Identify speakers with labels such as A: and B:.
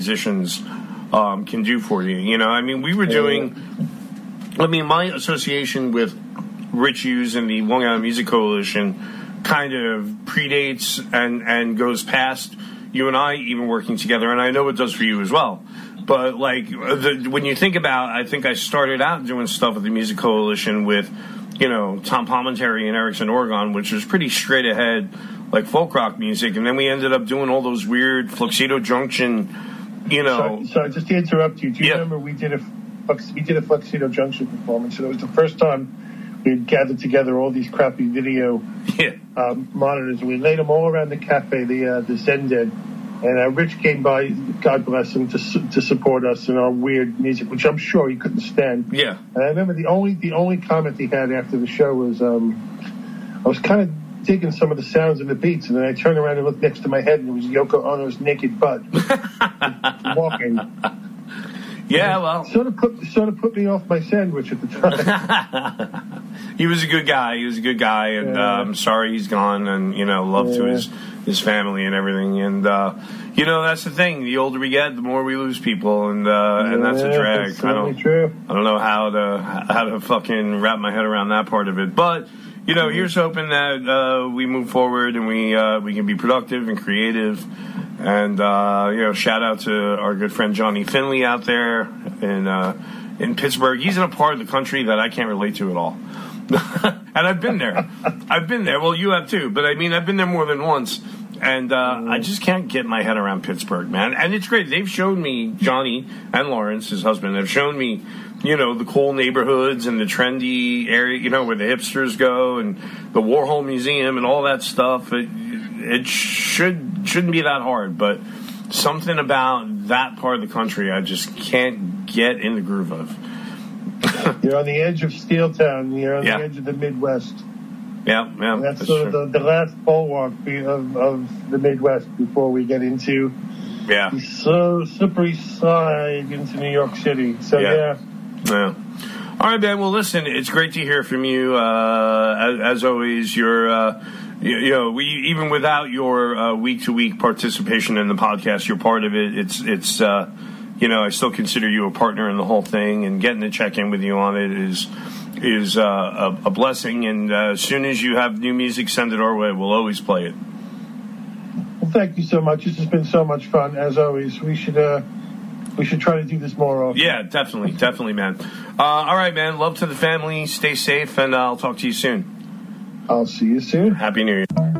A: musicians can do for you. You know, I mean, we were doing. I mean, my association with Rich Hughes and the Long Island Music Coalition kind of predates and goes past you and I even working together, and I know it does for you as well. But, like, when you think about, I think I started out doing stuff with the Music Coalition with, you know, Tom Palmentary and Erickson Oregon, which was pretty straight ahead, like, folk rock music. And then we ended up doing all those weird Fluxido Junction, you know.
B: Sorry, just to interrupt you. Do you remember we did a Fluxido Junction performance? And it was the first time we had gathered together all these crappy video monitors. And we laid them all around the cafe, the Zended. And Rich came by, God bless him, to support us in our weird music, which I'm sure he couldn't stand.
A: Yeah.
B: And I remember the only comment he had after the show was, I was kind of digging some of the sounds and the beats, and then I turned around and looked next to my head, and it was Yoko Ono's naked butt walking.
A: Yeah, well,
B: sort of put me off my sandwich at the time.
A: He was a good guy. And I'm sorry he's gone. And you know, love to his family and everything. And you know, that's the thing. The older we get, the more we lose people, and that's a drag.
B: That's true.
A: I don't know how to fucking wrap my head around that part of it, but. You know, here's hoping that we move forward and we can be productive and creative. And, you know, shout out to our good friend Johnny Finley out there in Pittsburgh. He's in a part of the country that I can't relate to at all. And I've been there. Well, you have too. But, I mean, I've been there more than once. And I just can't get my head around Pittsburgh, man. And it's great. They've shown me, Johnny and Lawrence, his husband, have shown me, you know, the cool neighborhoods and the trendy area, you know, where the hipsters go and the Warhol Museum and all that stuff. It shouldn't be that hard, but something about that part of the country I just can't get in the groove of.
B: You're on the edge of Steeltown. You're on the edge of the Midwest.
A: Yeah.
B: That's sort of the last bulwark of the Midwest before we get into the so slippery slide into New York City. So, yeah.
A: All right, man. Well, listen, it's great to hear from you. As always, you're, you know, even without your week-to-week participation in the podcast, you're part of it. It's you know, I still consider you a partner in the whole thing, and getting to check in with you on it is a blessing. And as soon as you have new music, send it our way. We'll always play it.
B: Well, thank you so much. This has been so much fun. As always, we should try to do this more often.
A: Yeah, definitely, man. All right, man. Love to the family. Stay safe, and I'll talk to you soon.
B: I'll see you soon.
A: Happy New Year.